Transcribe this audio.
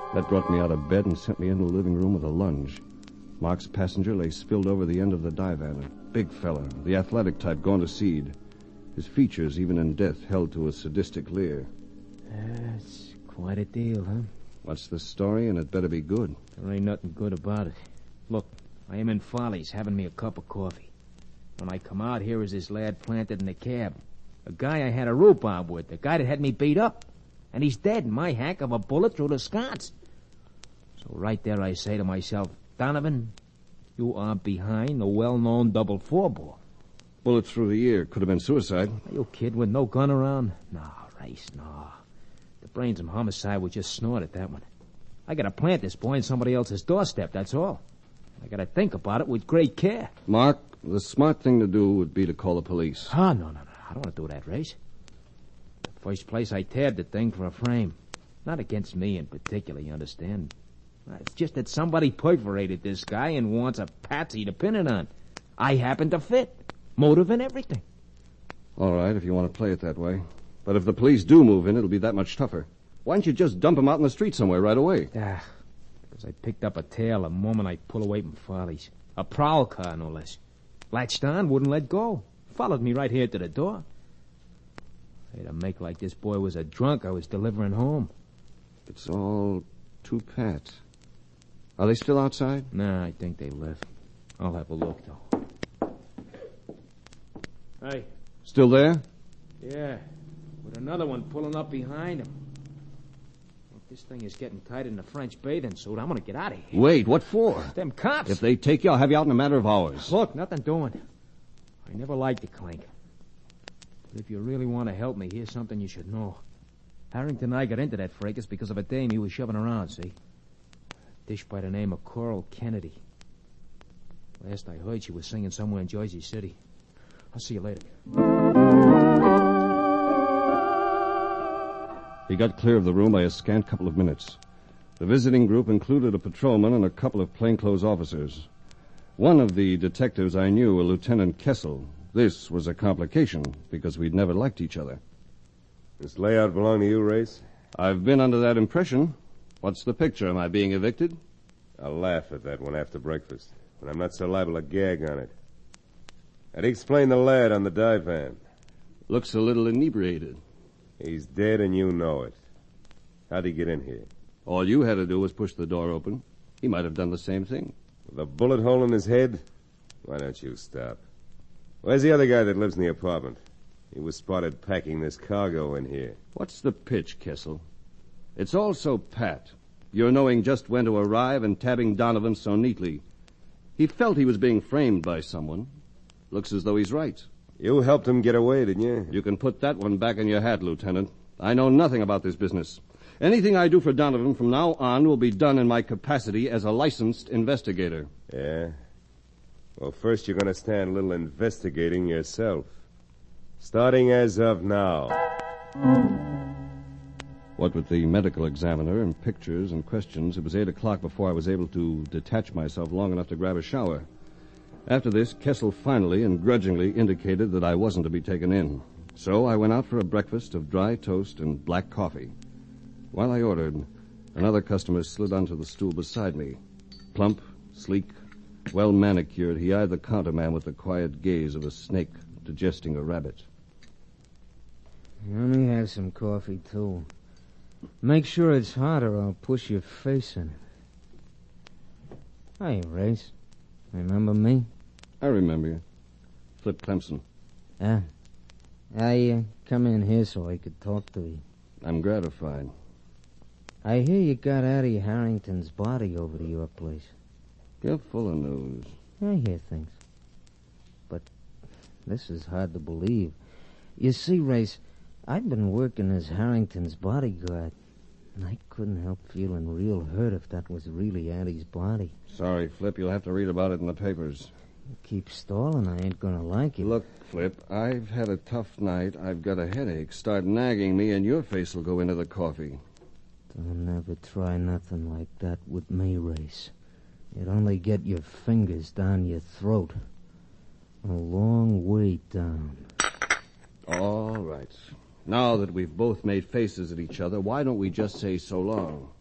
That brought me out of bed and sent me into the living room with a lunge. Mark's passenger lay spilled over the end of the divan. A big fella, the athletic type, gone to seed. His features, even in death, held to a sadistic leer. That's quite a deal, huh? What's the story? And it better be good. There ain't nothing good about it. Look, I am in Follies having me a cup of coffee. When I come out, here is this lad planted in the cab. A guy I had a rhubarb with, the guy that had me beat up. And he's dead in my hack of a bullet through the sconce. So right there I say to myself, Donovan, you are behind a well-known double four-ball. Bullet through the ear. Could have been suicide. Are you kid with no gun around? No, Race, no. The brains of homicide would just snort at that one. I gotta plant this boy on somebody else's doorstep, that's all. I gotta think about it with great care. Mark, the smart thing to do would be to call the police. Oh, no. I don't want to do that, Race. The first place I tabbed the thing for a frame. Not against me in particular, you understand? It's just that somebody perforated this guy and wants a patsy to pin it on. I happen to fit. Motive and everything. All right, if you want to play it that way. But if the police do move in, it'll be that much tougher. Why don't you just dump him out in the street somewhere right away? Because I picked up a tail the moment I pull away from Follies. A prowl car, no less. Latched on, wouldn't let go. Followed me right here to the door. I had to make like this boy was a drunk I was delivering home. It's all too pat. Are they still outside? Nah, I think they left. I'll have a look, though. Hey. Still there? Yeah, with another one pulling up behind him. If this thing is getting tight in the French bathing suit, I'm gonna get out of here. Wait, what for? Them cops. If they take you, I'll have you out in a matter of hours. Look, nothing doing. I never liked the clink. But if you really want to help me, here's something you should know. Harrington and I got into that fracas because of a dame he was shoving around, see? A dish by the name of Coral Kennedy. Last I heard, she was singing somewhere in Jersey City. I'll see you later. He got clear of the room by a scant couple of minutes. The visiting group included a patrolman and a couple of plainclothes officers. One of the detectives I knew, a Lieutenant Kessel. This was a complication, because we'd never liked each other. This layout belong to you, Race? I've been under that impression. What's the picture? Am I being evicted? I'll laugh at that one after breakfast, but I'm not so liable to gag on it. How'd he explain the lad on the divan? Looks a little inebriated. He's dead and you know it. How'd he get in here? All you had to do was push the door open. He might have done the same thing. With a bullet hole in his head? Why don't you stop? Where's the other guy that lives in the apartment? He was spotted packing this cargo in here. What's the pitch, Kessel? It's all so pat. You're knowing just when to arrive and tabbing Donovan so neatly. He felt he was being framed by someone. Looks as though he's right. You helped him get away, didn't you? You can put that one back in your hat, Lieutenant. I know nothing about this business. Anything I do for Donovan from now on will be done in my capacity as a licensed investigator. Yeah? Well, first you're going to stand a little investigating yourself. Starting as of now. What with the medical examiner and pictures and questions, it was 8 o'clock before I was able to detach myself long enough to grab a shower. After this, Kessel finally and grudgingly indicated that I wasn't to be taken in. So I went out for a breakfast of dry toast and black coffee. While I ordered, another customer slid onto the stool beside me. Plump, sleek, well-manicured, he eyed the counterman with the quiet gaze of a snake digesting a rabbit. Let me have some coffee, too. Make sure it's hot or I'll push your face in it. Hey, Race. Remember me? I remember you. Flip Clemson. I come in here so I could talk to you. I'm gratified. I hear you got Addie Harrington's body over to your place. You're full of news. I hear things. But this is hard to believe. You see, Race, I've been working as Harrington's bodyguard, and I couldn't help feeling real hurt if that was really Addie's body. Sorry, Flip, you'll have to read about it in the papers. You keep stalling, I ain't gonna like it. Look, Flip, I've had a tough night. I've got a headache. Start nagging me, and your face will go into the coffee. Don't ever try nothing like that with me, Race. You'd only get your fingers down your throat. A long way down. All right. Now that we've both made faces at each other, why don't we just say so long?